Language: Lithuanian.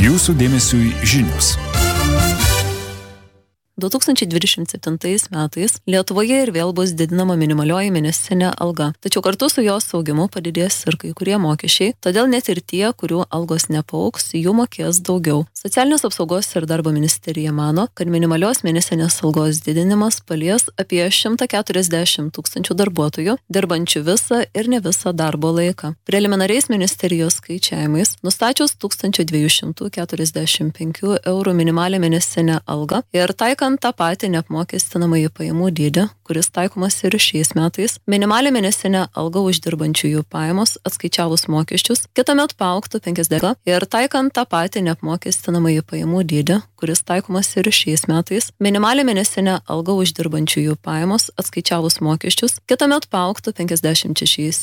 Jūsų dėmesiui žinios. 2027 metais Lietuvoje ir vėl bus didinama minimalioji mėnesinė alga. Tačiau kartu su jos augimu padidės ir kai kurie mokesčiai, todėl net ir tie, kurių algos nepaaugs, jų mokės daugiau. Socialinės apsaugos ir darbo ministerija mano, kad minimalios mėnesinės algos didinimas palies apie 140 tūkstančių darbuotojų, dirbančių visą ir ne visą darbo laiką. Preliminariais ministerijos skaičiavimais, nustačius 1245 eurų minimalią mėnesinę algą ir taikant tą patį neapmokestinamąjį pajamų dydį, kuris taikomas ir šiais metais, minimalią mėnesinę algą uždirbančiųjų pajamos atskaičiavus mokesčius kitąmet paaugtų 50 ir taikant tą patį neapmokestinamąjį pajamų dydį, kuris taikomas ir šiais metais, minimalią mėnesinę algą uždirbančiųjų pajamos atskaičiavus mokesčius kitąmet paaugtų 56